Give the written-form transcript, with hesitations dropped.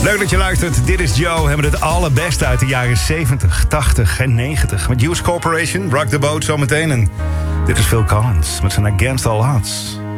Leuk dat je luistert. Dit is Joe. We hebben het allerbeste uit de jaren 70, 80 en 90. Met Hughes Corporation, Rock the Boat zometeen. En dit is Phil Collins met zijn Against All Odds.